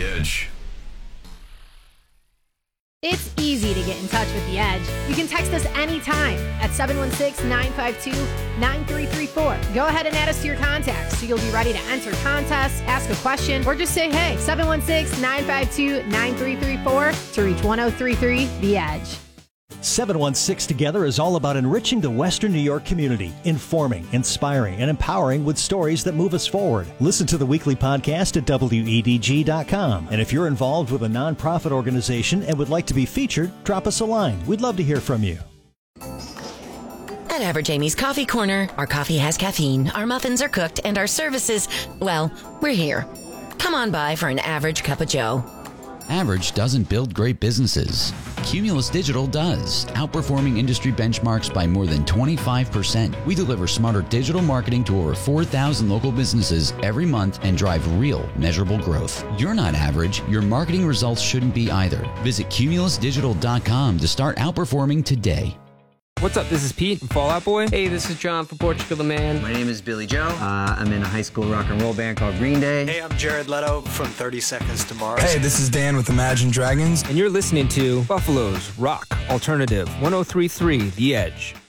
Edge. It's easy to get in touch with The Edge. You can text us anytime at 716-952-9334. Go ahead and add us to your contacts so you'll be ready to enter contests, ask a question, or just say hey. 716-952-9334 to reach 1033 The Edge. 716 Together is all about enriching the Western New York community, informing, inspiring, and empowering with stories that move us forward. Listen to the weekly podcast at WEDG.com. And if you're involved with a nonprofit organization and would like to be featured, drop us a line. We'd love to hear from you. At Average Amy's Coffee Corner, our coffee has caffeine, our muffins are cooked, and our services, well, we're here. Come on by for an average cup of joe. Average doesn't build great businesses. Cumulus Digital does, outperforming industry benchmarks by more than 25%. We deliver smarter digital marketing to over 4,000 local businesses every month and drive real, measurable growth. You're not average. Your marketing results shouldn't be either. Visit cumulusdigital.com to start outperforming today. What's up? This is Pete from Fall Out Boy. Hey, this is John from Portugal the Man. My name is Billy Joe. I'm in a high school rock and roll band called Green Day. Hey, I'm Jared Leto from 30 Seconds to Mars. Hey, this is Dan with Imagine Dragons. And you're listening to Buffalo's Rock Alternative 1033 The Edge.